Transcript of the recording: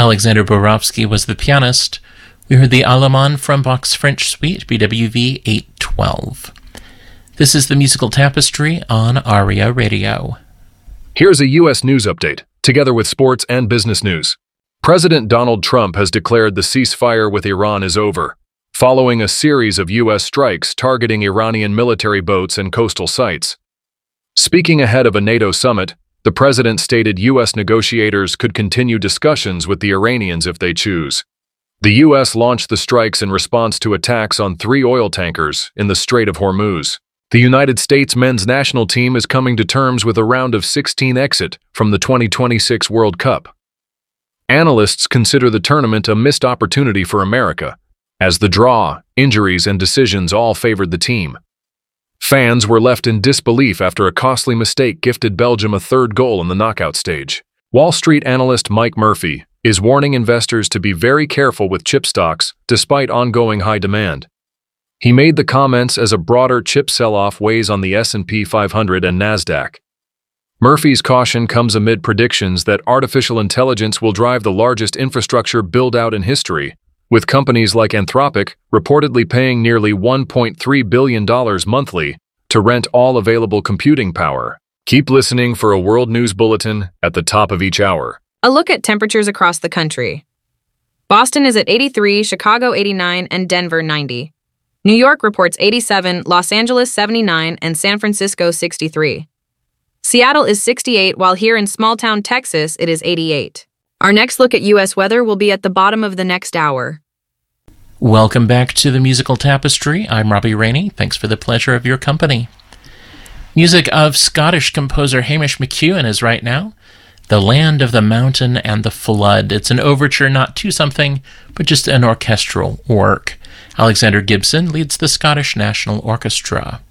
Alexander Borowski was the pianist. We heard the Allemand from Bach's French Suite, BWV 812. This is the Musical Tapestry on ARIA Radio. Here's a U.S. news update, together with sports and business news. President Donald Trump has declared the ceasefire with Iran is over, following a series of U.S. strikes targeting Iranian military boats and coastal sites. Speaking ahead of a NATO summit, the president stated U.S. negotiators could continue discussions with the Iranians if they choose. The U.S. launched the strikes in response to attacks on 3 oil tankers in the Strait of Hormuz. The United States men's national team is coming to terms with a round of 16 exit from the 2026 World Cup. Analysts consider the tournament a missed opportunity for America, as the draw, injuries, and decisions all favored the team. Fans were left in disbelief after a costly mistake gifted Belgium a third goal in the knockout stage. Wall Street analyst Mike Murphy is warning investors to be very careful with chip stocks despite ongoing high demand. He made the comments as a broader chip sell-off weighs on the S&P 500 and NASDAQ. Murphy's caution comes amid predictions that artificial intelligence will drive the largest infrastructure build-out in history, with companies like Anthropic reportedly paying nearly $1.3 billion monthly to rent all available computing power. Keep listening for a World News Bulletin at the top of each hour. A look at temperatures across the country. Boston is at 83, Chicago 89, and Denver 90. New York reports 87, Los Angeles 79, and San Francisco 63. Seattle is 68, while here in small-town Texas it is 88. Our next look at U.S. weather will be at the bottom of the next hour. Welcome back to the Musical Tapestry. I'm Robbie Rainey. Thanks for the pleasure of your company. Music of Scottish composer Hamish McEwen is right now. The Land of the Mountain and the Flood. It's an overture, not to something, but just an orchestral work. Alexander Gibson leads the Scottish National Orchestra.